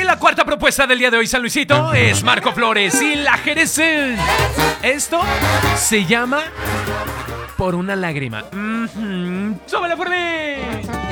la cuarta propuesta del día de hoy, San Luisito, es Marco Flores y La Jerez. Esto se llama Por una lágrima. ¡Súbela por mí!